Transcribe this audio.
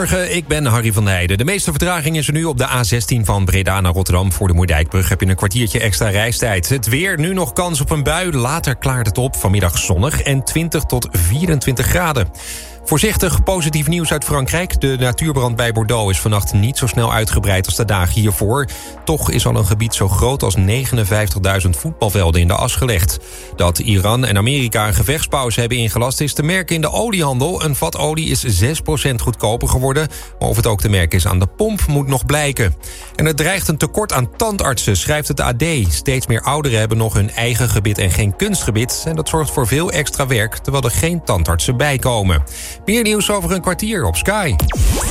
Goedemorgen, ik ben Harry van der Heijden. De meeste vertraging is er nu op de A16 van Breda naar Rotterdam. Voor de Moerdijkbrug heb je een kwartiertje extra reistijd. Het weer, nu nog kans op een bui. Later klaart het op, vanmiddag zonnig en 20 tot 24 graden. Voorzichtig positief nieuws uit Frankrijk. De natuurbrand bij Bordeaux is vannacht niet zo snel uitgebreid als de dagen hiervoor. Toch is al een gebied zo groot als 59.000 voetbalvelden in de as gelegd. Dat Iran en Amerika een gevechtspauze hebben ingelast is te merken in de oliehandel. Een vat olie is 6% goedkoper geworden. Maar of het ook te merken is aan de pomp moet nog blijken. En er dreigt een tekort aan tandartsen, schrijft het AD. Steeds meer ouderen hebben nog hun eigen gebit en geen kunstgebit. En dat zorgt voor veel extra werk, terwijl er geen tandartsen bij komen. Meer nieuws over een kwartier op Sky.